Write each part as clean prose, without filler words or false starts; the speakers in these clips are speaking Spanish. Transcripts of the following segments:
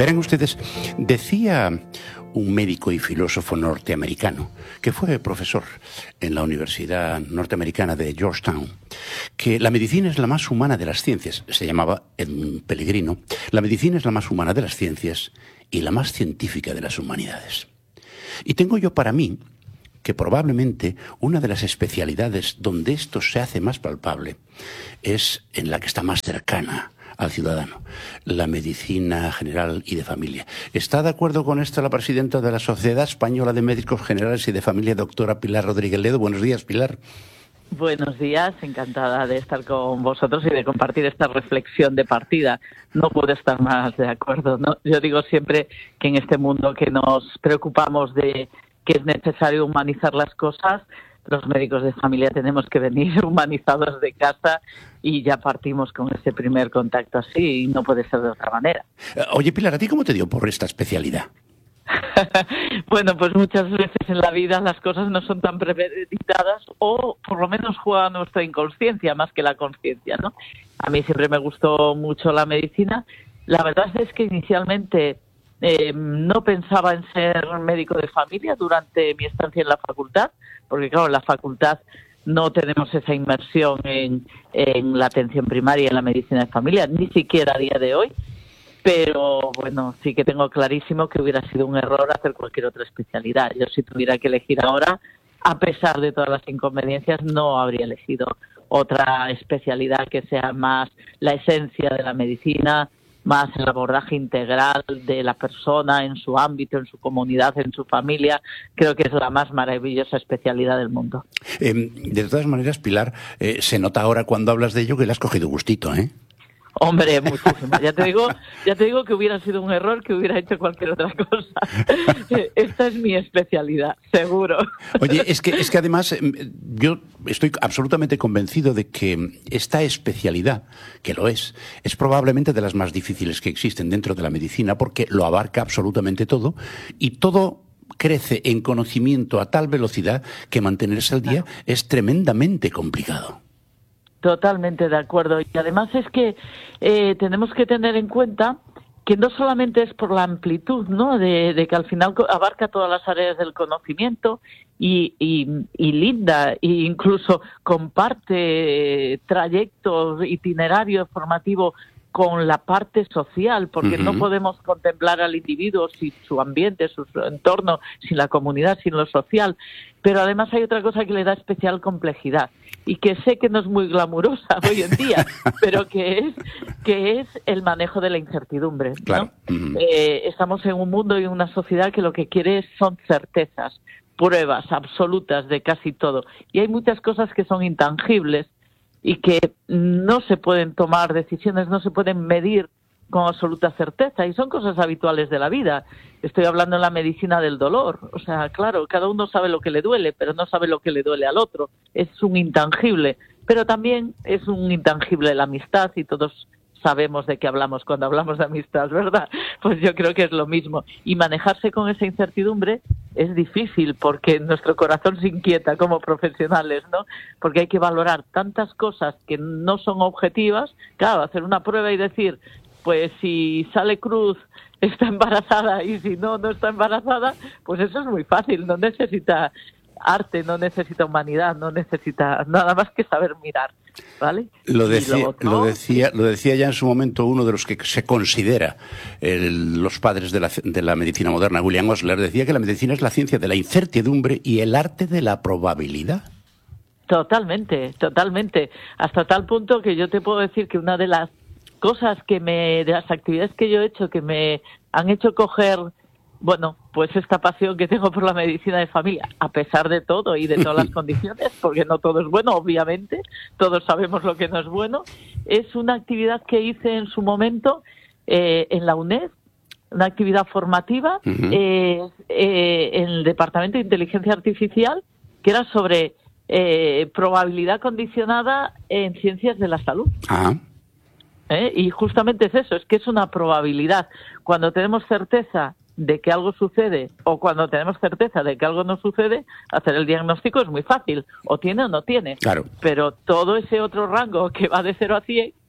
Verán ustedes, decía un médico y filósofo norteamericano, que fue profesor en la Universidad Norteamericana de Georgetown, que la medicina es la más humana de las ciencias. Se llamaba Edmund Pellegrino. La medicina es la más humana de las ciencias y la más científica de las humanidades. Y tengo yo para mí que probablemente una de las especialidades donde esto se hace más palpable es en la que está más cercana al ciudadano, la medicina general y de familia. ¿Está de acuerdo con esto la presidenta de la Sociedad Española de Médicos Generales y de Familia, doctora Pilar Rodríguez Ledo? Buenos días, Pilar. Buenos días, encantada de estar con vosotros y de compartir esta reflexión de partida. No puedo estar más de acuerdo, ¿no? Yo digo siempre que en este mundo que nos preocupamos de que es necesario humanizar las cosas, los médicos de familia tenemos que venir humanizados de casa y ya partimos con ese primer contacto así y no puede ser de otra manera. Oye, Pilar, ¿a ti cómo te dio por esta especialidad? Bueno, pues muchas veces en la vida las cosas no son tan premeditadas o por lo menos juega nuestra inconsciencia más que la conciencia, ¿no? A mí siempre me gustó mucho la medicina. La verdad es que inicialmente no pensaba en ser médico de familia durante mi estancia en la facultad, porque claro, en la facultad no tenemos esa inmersión en la atención primaria y en la medicina de familia, ni siquiera a día de hoy. Pero bueno, sí que tengo clarísimo que hubiera sido un error hacer cualquier otra especialidad. Yo si tuviera que elegir ahora, a pesar de todas las inconveniencias, no habría elegido otra especialidad que sea más la esencia de la medicina, más el abordaje integral de la persona en su ámbito, en su comunidad, en su familia. Creo que es la más maravillosa especialidad del mundo. De todas maneras, Pilar, se nota ahora cuando hablas de ello que le has cogido gustito, ¿eh? Hombre, muchísimo. Ya te digo que hubiera sido un error que hubiera hecho cualquier otra cosa. Esta es mi especialidad, seguro. Oye, es que además yo estoy absolutamente convencido de que esta especialidad, que lo es probablemente de las más difíciles que existen dentro de la medicina porque lo abarca absolutamente todo y todo crece en conocimiento a tal velocidad que mantenerse al día es tremendamente complicado. Totalmente de acuerdo. Y además es que tenemos que tener en cuenta que no solamente es por la amplitud, ¿no? De que al final abarca todas las áreas del conocimiento y linda, e incluso comparte trayectos, itinerario formativo con la parte social, porque no podemos contemplar al individuo sin su ambiente, su entorno, sin la comunidad, sin lo social. Pero además hay otra cosa que le da especial complejidad y que sé que no es muy glamurosa hoy en día, pero que es el manejo de la incertidumbre, ¿no? Claro. Estamos en un mundo y en una sociedad que lo que quiere son certezas, pruebas absolutas de casi todo. Y hay muchas cosas que son intangibles y que no se pueden tomar decisiones, no se pueden medir con absoluta certeza, y son cosas habituales de la vida. Estoy hablando en la medicina del dolor. O sea, claro, cada uno sabe lo que le duele, pero no sabe lo que le duele al otro. Es un intangible, pero también es un intangible la amistad, y todos sabemos de qué hablamos cuando hablamos de amistad, ¿verdad? Pues yo creo que es lo mismo. Y manejarse con esa incertidumbre es difícil porque nuestro corazón se inquieta como profesionales, ¿no? Porque hay que valorar tantas cosas que no son objetivas. Claro, hacer una prueba y decir, pues si sale cruz está embarazada y si no está embarazada, pues eso es muy fácil, no necesita arte, no necesita humanidad, no necesita nada más que saber mirar, ¿vale? Lo decía ya en su momento uno de los que se considera los padres de la medicina moderna, William Osler, decía que la medicina es la ciencia de la incertidumbre y el arte de la probabilidad. Totalmente, totalmente. Hasta tal punto que yo te puedo decir que una de las cosas de las actividades que yo he hecho que me han hecho coger, bueno, pues esta pasión que tengo por la medicina de familia, a pesar de todo y de todas las condiciones, porque no todo es bueno, obviamente, todos sabemos lo que no es bueno, es una actividad que hice en su momento en la UNED, una actividad formativa en el Departamento de Inteligencia Artificial, que era sobre probabilidad condicionada en ciencias de la salud. Y justamente es eso, es que es una probabilidad. Cuando tenemos certeza de que algo sucede o cuando tenemos certeza de que algo no sucede, hacer el diagnóstico es muy fácil, o tiene o no tiene. Claro. Pero todo ese otro rango que va de 0 a 100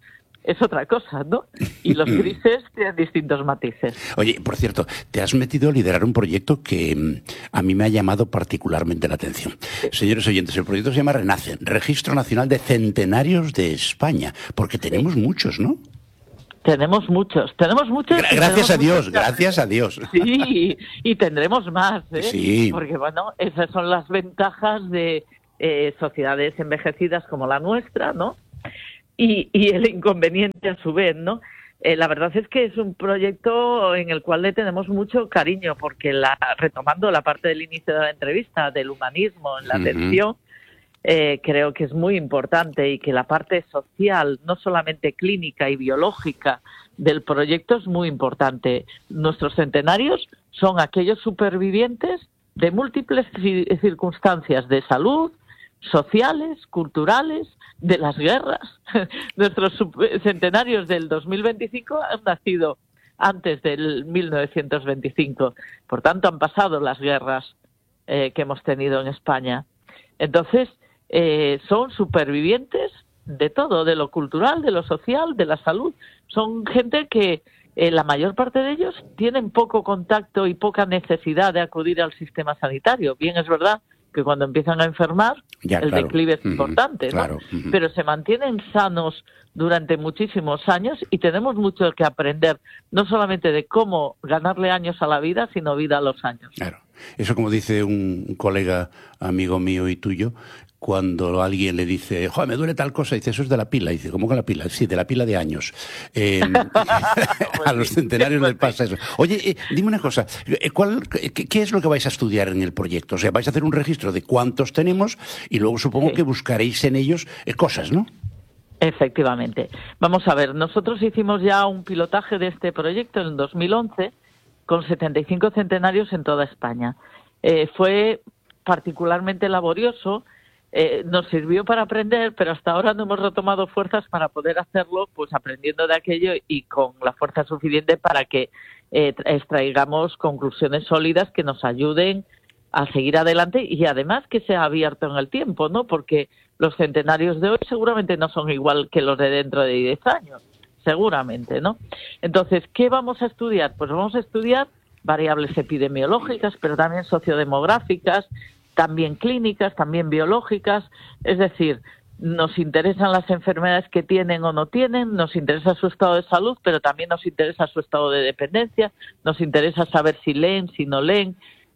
es otra cosa, ¿no? Y los grises tienen distintos matices. Oye, por cierto, te has metido a liderar un proyecto que a mí me ha llamado particularmente la atención. Sí. Señores oyentes, el proyecto se llama RENACE, Registro Nacional de Centenarios de España, porque tenemos muchos, ¿no? Tenemos muchos. Gracias a Dios, gracias a Dios. Sí, y tendremos más, ¿eh? Sí. Porque, bueno, esas son las ventajas de sociedades envejecidas como la nuestra, ¿no? Y el inconveniente a su vez, ¿no? La verdad es que es un proyecto en el cual le tenemos mucho cariño, porque retomando la parte del inicio de la entrevista, del humanismo en la atención, creo que es muy importante y que la parte social, no solamente clínica y biológica del proyecto es muy importante. Nuestros centenarios son aquellos supervivientes de múltiples circunstancias de salud, sociales, culturales, de las guerras. Nuestros centenarios del 2025 han nacido antes del 1925. Por tanto, han pasado las guerras que hemos tenido en España. Entonces, son supervivientes de todo, de lo cultural, de lo social, de la salud. Son gente que la mayor parte de ellos tienen poco contacto y poca necesidad de acudir al sistema sanitario. Bien, es verdad que cuando empiezan a enfermar, declive es importante, ¿no? Claro. Pero se mantienen sanos durante muchísimos años y tenemos mucho que aprender, no solamente de cómo ganarle años a la vida, sino vida a los años. Claro. Eso, como dice un colega, amigo mío y tuyo, cuando alguien le dice, joder, me duele tal cosa, dice, eso es de la pila. Dice, ¿cómo que la pila? Sí, de la pila de años. A los centenarios les pasa eso. Oye, dime una cosa, ¿qué es lo que vais a estudiar en el proyecto? O sea, vais a hacer un registro de cuántos tenemos y luego supongo que buscaréis en ellos cosas, ¿no? Efectivamente. Vamos a ver, nosotros hicimos ya un pilotaje de este proyecto en el 2011 con 75 centenarios en toda España. Fue particularmente laborioso. Nos sirvió para aprender, pero hasta ahora no hemos retomado fuerzas para poder hacerlo, pues aprendiendo de aquello y con la fuerza suficiente para que extraigamos conclusiones sólidas que nos ayuden a seguir adelante y además que sea abierto en el tiempo, ¿no? Porque los centenarios de hoy seguramente no son igual que los de dentro de 10 años, seguramente, ¿no? Entonces, ¿qué vamos a estudiar? Pues vamos a estudiar variables epidemiológicas, pero también sociodemográficas, también clínicas, también biológicas, es decir, nos interesan las enfermedades que tienen o no tienen, nos interesa su estado de salud, pero también nos interesa su estado de dependencia, nos interesa saber si leen, si no leen,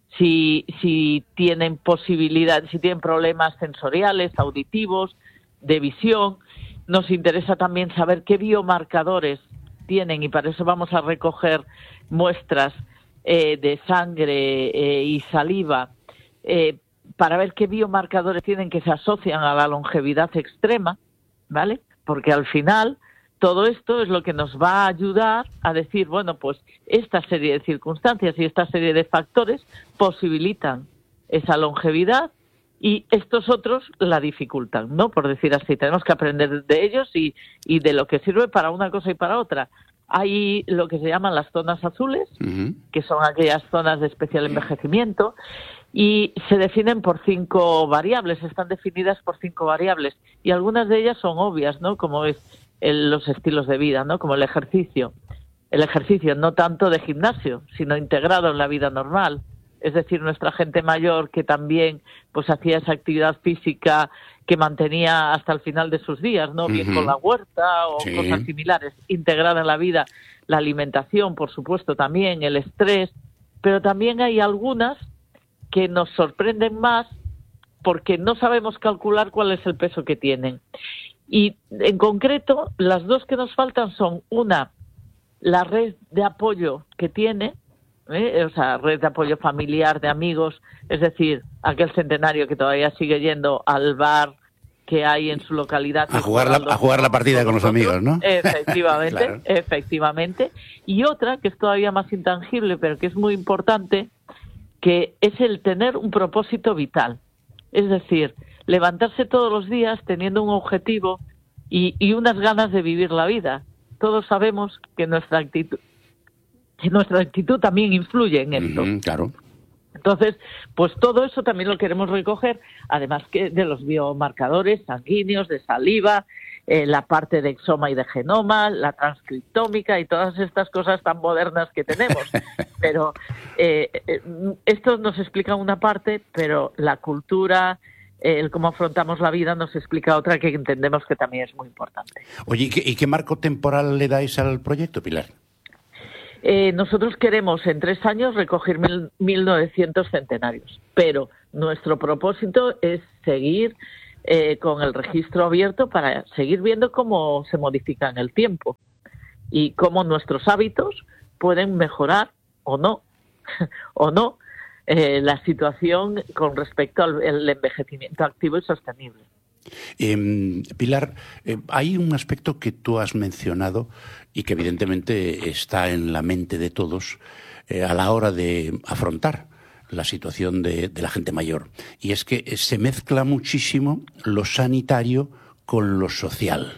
si tienen si tienen problemas sensoriales, auditivos, de visión, nos interesa también saber qué biomarcadores tienen y para eso vamos a recoger muestras de sangre y saliva para ver qué biomarcadores tienen que se asocian a la longevidad extrema, ¿vale? Porque al final todo esto es lo que nos va a ayudar a decir, bueno, pues esta serie de circunstancias y esta serie de factores posibilitan esa longevidad y estos otros la dificultan, ¿no? Por decir así, tenemos que aprender de ellos y de lo que sirve para una cosa y para otra. Hay lo que se llaman las zonas azules, que son aquellas zonas de especial envejecimiento, y se definen por 5 variables, están definidas por 5 variables, y algunas de ellas son obvias, ¿no? Como es los estilos de vida, ¿no? Como el ejercicio no tanto de gimnasio, sino integrado en la vida normal. Es decir, nuestra gente mayor que también pues hacía esa actividad física que mantenía hasta el final de sus días, ¿no? Bien con la huerta o cosas similares, integrada en la vida, la alimentación, por supuesto, también el estrés, pero también hay algunas que nos sorprenden más porque no sabemos calcular cuál es el peso que tienen. Y en concreto, las dos que nos faltan son una, la red de apoyo que tiene, o sea, red de apoyo familiar, de amigos, es decir, aquel centenario que todavía sigue yendo al bar que hay en su localidad. A jugar la partida con los amigos, ¿no? Efectivamente, claro. Efectivamente. Y otra, que es todavía más intangible, pero que es muy importante, que es el tener un propósito vital. Es decir, levantarse todos los días teniendo un objetivo y unas ganas de vivir la vida. Todos sabemos que nuestra actitud también influye en esto. Claro. Entonces, pues todo eso también lo queremos recoger, además que de los biomarcadores sanguíneos, de saliva la parte de exoma y de genoma, la transcriptómica y todas estas cosas tan modernas que tenemos. Pero esto nos explica una parte, pero la cultura, el cómo afrontamos la vida nos explica otra que entendemos que también es muy importante. Oye, ¿y qué marco temporal le dais al proyecto, Pilar? Nosotros queremos en 3 años recoger 1900 centenarios, pero nuestro propósito es seguir con el registro abierto para seguir viendo cómo se modifica en el tiempo y cómo nuestros hábitos pueden mejorar o no la situación con respecto al envejecimiento activo y sostenible. Pilar, hay un aspecto que tú has mencionado y que evidentemente está en la mente de todos a la hora de afrontar la situación de la gente mayor. Y es que se mezcla muchísimo lo sanitario con lo social.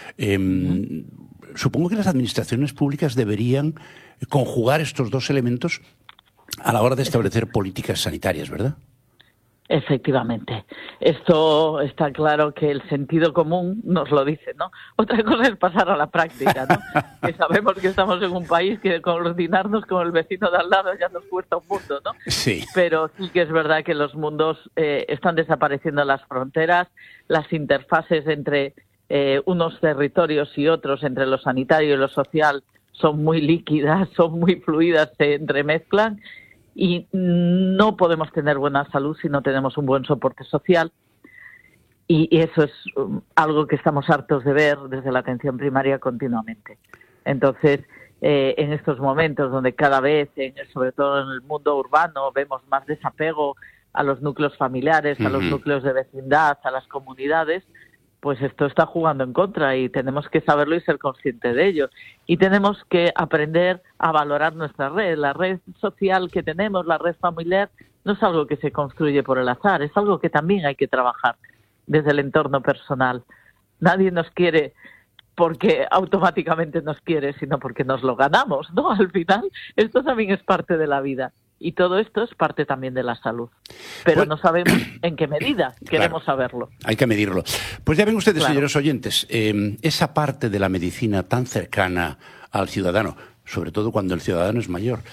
Supongo que las administraciones públicas deberían conjugar estos dos elementos a la hora de establecer políticas sanitarias, ¿verdad? Efectivamente. Esto está claro que el sentido común nos lo dice, ¿no? Otra cosa es pasar a la práctica, ¿no? Que sabemos que estamos en un país que coordinarnos con el vecino de al lado ya nos cuesta un mundo, ¿no? Sí. Pero sí que es verdad que los mundos están desapareciendo las fronteras, las interfaces entre unos territorios y otros, entre lo sanitario y lo social, son muy líquidas, son muy fluidas, se entremezclan. Y no podemos tener buena salud si no tenemos un buen soporte social, y eso es algo que estamos hartos de ver desde la atención primaria continuamente. Entonces, en estos momentos donde cada vez, sobre todo en el mundo urbano, vemos más desapego a los núcleos familiares, a los núcleos de vecindad, a las comunidades, pues esto está jugando en contra y tenemos que saberlo y ser conscientes de ello. Y tenemos que aprender a valorar nuestra red. La red social que tenemos, la red familiar, no es algo que se construye por el azar, es algo que también hay que trabajar desde el entorno personal. Nadie nos quiere porque automáticamente nos quiere, sino porque nos lo ganamos, ¿no? Al final, esto también es parte de la vida. Y todo esto es parte también de la salud. Pero no sabemos en qué medida, queremos saberlo. Hay que medirlo. Pues ya ven ustedes, Claro. señores oyentes, esa parte de la medicina tan cercana al ciudadano, sobre todo cuando el ciudadano es mayor,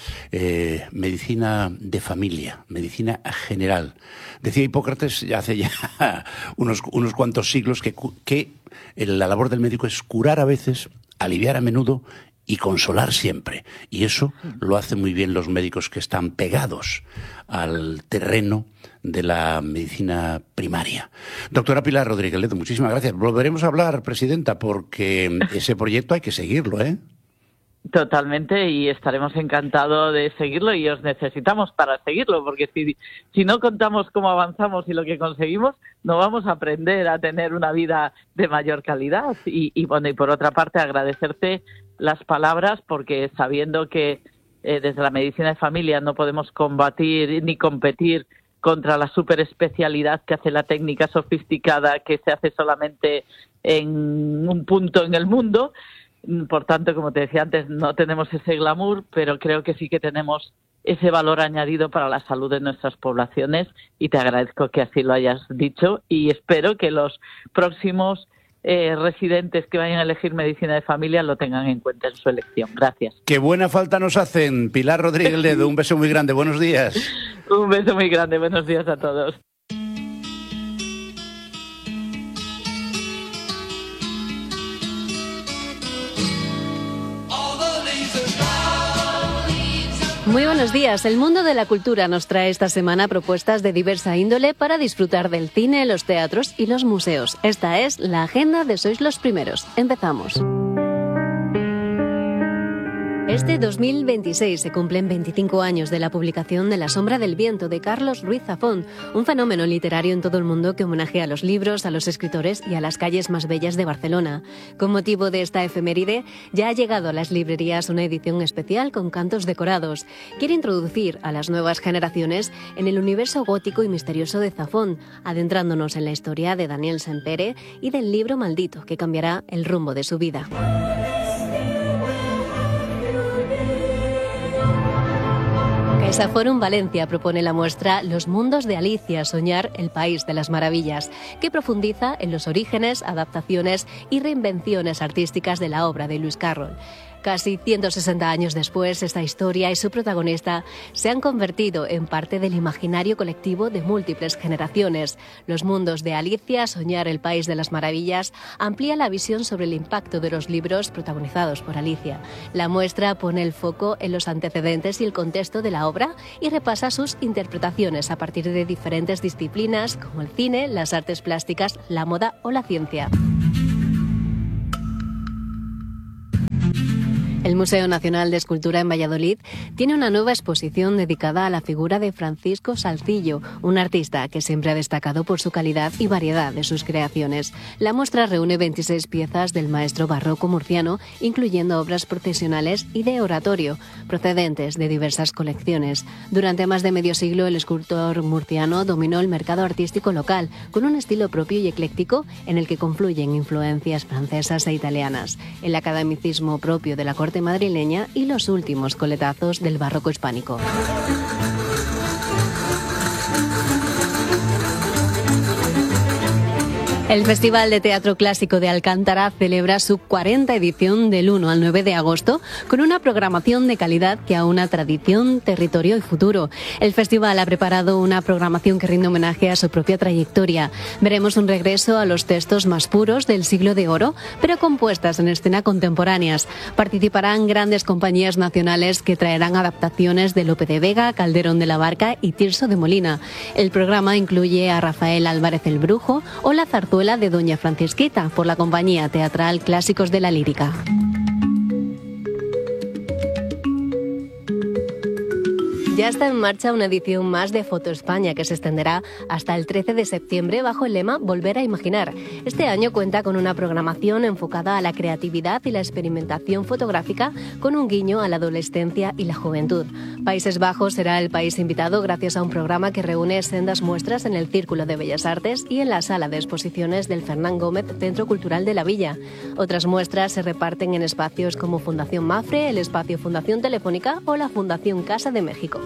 medicina de familia, medicina general. Decía Hipócrates hace ya unos cuantos siglos que la labor del médico es curar a veces, aliviar a menudo y consolar siempre. Y eso lo hacen muy bien los médicos que están pegados al terreno de la medicina primaria. Doctora Pilar Rodríguez Ledo, muchísimas gracias. Volveremos a hablar, presidenta, porque ese proyecto hay que seguirlo, ¿eh? Totalmente, y estaremos encantados de seguirlo, y os necesitamos para seguirlo, porque si no contamos cómo avanzamos y lo que conseguimos, no vamos a aprender a tener una vida de mayor calidad. Y bueno, y por otra parte, agradecerte las palabras, porque sabiendo que desde la medicina de familia no podemos combatir ni competir contra la superespecialidad que hace la técnica sofisticada que se hace solamente en un punto en el mundo. Por tanto, como te decía antes, no tenemos ese glamour, pero creo que sí que tenemos ese valor añadido para la salud de nuestras poblaciones, y te agradezco que así lo hayas dicho, y espero que los próximos residentes que vayan a elegir medicina de familia lo tengan en cuenta en su elección. Gracias. Qué buena falta nos hacen. Pilar Rodríguez Ledo, un beso muy grande. Buenos días. Un beso muy grande. Buenos días a todos. Muy buenos días. El mundo de la cultura nos trae esta semana propuestas de diversa índole para disfrutar del cine, los teatros y los museos. Esta es la agenda de Sois los Primeros. Empezamos. Este 2026 se cumplen 25 años de la publicación de La sombra del viento de Carlos Ruiz Zafón, un fenómeno literario en todo el mundo que homenajea a los libros, a los escritores y a las calles más bellas de Barcelona. Con motivo de esta efeméride, ya ha llegado a las librerías una edición especial con cantos decorados. Quiere introducir a las nuevas generaciones en el universo gótico y misterioso de Zafón, adentrándonos en la historia de Daniel Sempere y del libro maldito que cambiará el rumbo de su vida. ESA-Forum Valencia propone la muestra Los mundos de Alicia, soñar el país de las maravillas, que profundiza en los orígenes, adaptaciones y reinvenciones artísticas de la obra de Lewis Carroll. Casi 160 años después, esta historia y su protagonista se han convertido en parte del imaginario colectivo de múltiples generaciones. Los mundos de Alicia, soñar el país de las maravillas, amplía la visión sobre el impacto de los libros protagonizados por Alicia. La muestra pone el foco en los antecedentes y el contexto de la obra y repasa sus interpretaciones a partir de diferentes disciplinas como el cine, las artes plásticas, la moda o la ciencia. El Museo Nacional de Escultura en Valladolid tiene una nueva exposición dedicada a la figura de Francisco Salcillo, un artista que siempre ha destacado por su calidad y variedad de sus creaciones. La muestra reúne 26 piezas del maestro barroco murciano, incluyendo obras procesionales y de oratorio, procedentes de diversas colecciones. Durante más de medio siglo, el escultor murciano dominó el mercado artístico local, con un estilo propio y ecléctico en el que confluyen influencias francesas e italianas, el academicismo propio de la corte madrileña y los últimos coletazos del barroco hispánico. El Festival de Teatro Clásico de Alcántara celebra su 40ª edición del 1 al 9 de agosto con una programación de calidad que aúna tradición, territorio y futuro. El festival ha preparado una programación que rinde homenaje a su propia trayectoria. Veremos un regreso a los textos más puros del siglo de oro, pero con puestas en escena contemporáneas. Participarán grandes compañías nacionales que traerán adaptaciones de Lope de Vega, Calderón de la Barca y Tirso de Molina. El programa incluye a Rafael Álvarez el Brujo o la zarzuela de Doña Francisquita por la compañía teatral Clásicos de la Lírica. Ya está en marcha una edición más de Foto España que se extenderá hasta el 13 de septiembre bajo el lema Volver a Imaginar. Este año cuenta con una programación enfocada a la creatividad y la experimentación fotográfica con un guiño a la adolescencia y la juventud. Países Bajos será el país invitado gracias a un programa que reúne sendas muestras en el Círculo de Bellas Artes y en la Sala de Exposiciones del Fernán Gómez Centro Cultural de la Villa. Otras muestras se reparten en espacios como Fundación Mafre, el espacio Fundación Telefónica o la Fundación Casa de México.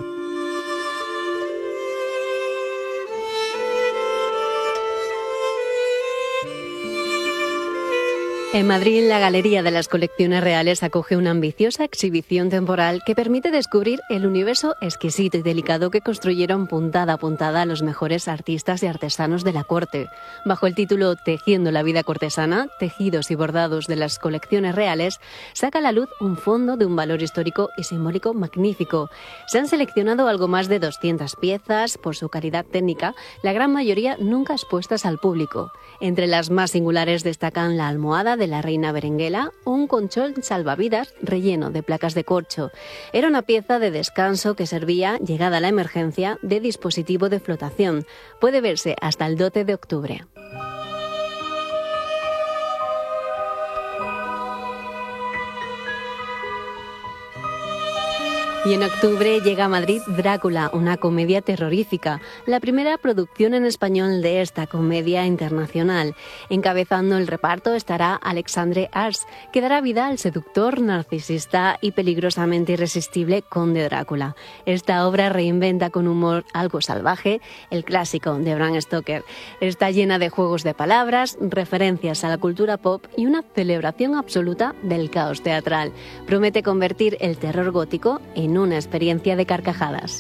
En Madrid, la Galería de las Colecciones Reales acoge una ambiciosa exhibición temporal que permite descubrir el universo exquisito y delicado que construyeron puntada a puntada los mejores artistas y artesanos de la corte. Bajo el título Tejiendo la vida cortesana, tejidos y bordados de las colecciones reales, saca a la luz un fondo de un valor histórico y simbólico magnífico. Se han seleccionado algo más de 200 piezas por su calidad técnica, la gran mayoría nunca expuestas al público. Entre las más singulares destacan la almohada de la reina Berenguela o un colchón salvavidas relleno de placas de corcho. Era una pieza de descanso que servía, llegada la emergencia, de dispositivo de flotación. Puede verse hasta el 12 de octubre. Y en octubre llega a Madrid Drácula, una comedia terrorífica, la primera producción en español de esta comedia internacional. Encabezando el reparto estará Alexandre Ars, que dará vida al seductor, narcisista y peligrosamente irresistible conde Drácula. Esta obra reinventa con humor algo salvaje el clásico de Bram Stoker. Está llena de juegos de palabras, referencias a la cultura pop y una celebración absoluta del caos teatral. Promete convertir el terror gótico en una experiencia de carcajadas.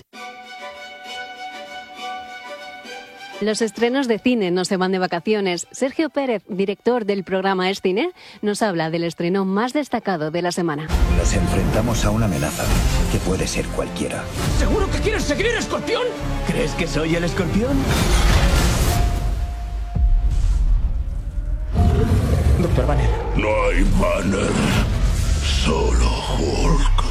Los estrenos de cine no se van de vacaciones. Sergio Pérez, director del programa Es Cine, nos habla del estreno más destacado de la semana. Nos enfrentamos a una amenaza que puede ser cualquiera. ¿Seguro que quieres seguir, Escorpión? ¿Crees que soy el Escorpión? Doctor Banner. No hay Banner, solo Hulk.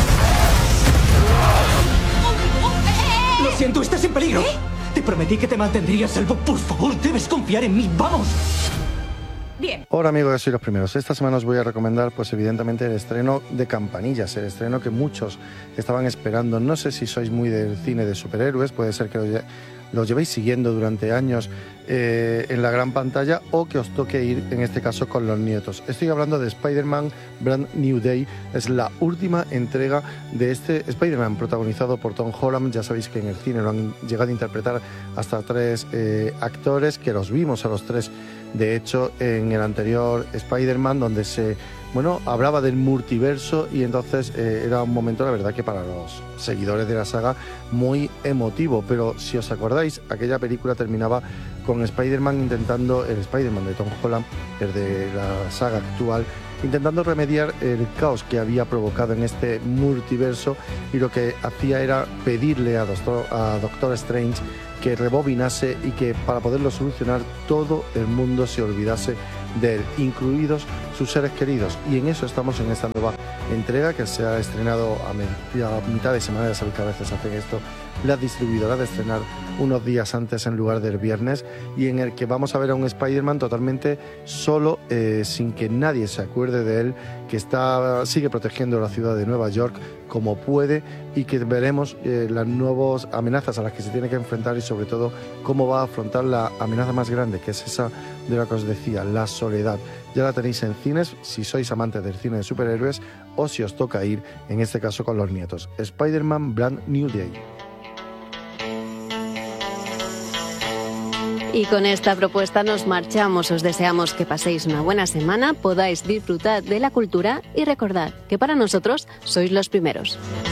Lo siento, estás en peligro. Te prometí que te mantendría a salvo. Por favor, debes confiar en mí. ¡Vamos! Bien. Hola amigos, soy los primeros. Esta semana os voy a recomendar, pues evidentemente, el estreno de Campanillas, el estreno que muchos estaban esperando. No sé si sois muy del cine de superhéroes, puede ser que los llevéis siguiendo durante años en la gran pantalla, o que os toque ir en este caso con los nietos. Estoy hablando de Spider-Man Brand New Day. Es la última entrega de este Spider-Man protagonizado por Tom Holland. Ya sabéis que en el cine lo han llegado a interpretar hasta 3 actores, que los vimos a los 3 de hecho en el anterior Spider-Man, donde se hablaba del multiverso, y entonces era un momento, la verdad, que para los seguidores de la saga muy emotivo. Pero si os acordáis, aquella película terminaba con Spider-Man el Spider-Man de Tom Holland, el de la saga actual, intentando remediar el caos que había provocado en este multiverso, y lo que hacía era pedirle a Doctor Strange que rebobinase y que para poderlo solucionar todo el mundo se olvidase de él, incluidos sus seres queridos. Y en eso estamos en esta nueva entrega, que se ha estrenado a mitad de semana. Ya sabéis que a veces hacen esto las distribuidoras, de estrenar unos días antes en lugar del viernes, y en el que vamos a ver a un Spider-Man totalmente solo, sin que nadie se acuerde de él, que sigue protegiendo la ciudad de Nueva York como puede, y que veremos las nuevas amenazas a las que se tiene que enfrentar, y sobre todo cómo va a afrontar la amenaza más grande, que es esa de la que os decía, la soledad. Ya la tenéis en cines si sois amantes del cine de superhéroes, o si os toca ir, en este caso, con los nietos. Spider-Man Brand New Day. Y con esta propuesta nos marchamos. Os deseamos que paséis una buena semana, podáis disfrutar de la cultura, y recordad que para nosotros sois los primeros.